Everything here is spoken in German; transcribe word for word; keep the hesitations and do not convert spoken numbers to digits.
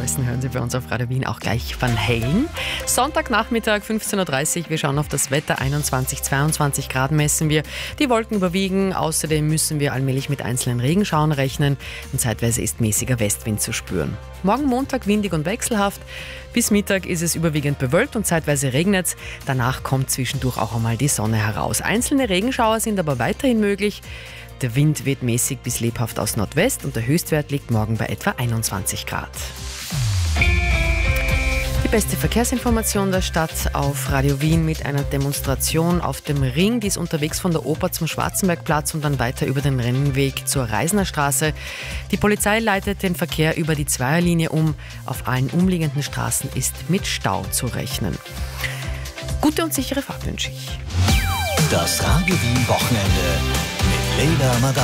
Neuesten hören Sie bei uns auf Radio Wien auch gleich Van Halen. Sonntagnachmittag, fünfzehn Uhr dreißig. Wir schauen auf das Wetter. einundzwanzig, zweiundzwanzig Grad messen wir. Die Wolken überwiegen. Außerdem müssen wir allmählich mit einzelnen Regenschauern rechnen. Und zeitweise ist mäßiger Westwind zu spüren. Morgen Montag windig und wechselhaft. Bis Mittag ist es überwiegend bewölkt und zeitweise regnet es. Danach kommt zwischendurch auch einmal die Sonne heraus. Einzelne Regenschauer sind aber weiterhin möglich. Der Wind weht mäßig bis lebhaft aus Nordwest und der Höchstwert liegt morgen bei etwa einundzwanzig Grad. Die beste Verkehrsinformation der Stadt auf Radio Wien mit einer Demonstration auf dem Ring. Die ist unterwegs von der Oper zum Schwarzenbergplatz und dann weiter über den Rennweg zur Reisnerstraße. Die Polizei leitet den Verkehr über die Zweierlinie um. Auf allen umliegenden Straßen ist mit Stau zu rechnen. Gute und sichere Fahrt wünsche ich. Das Radio Wien Wochenende mit Leila Madani.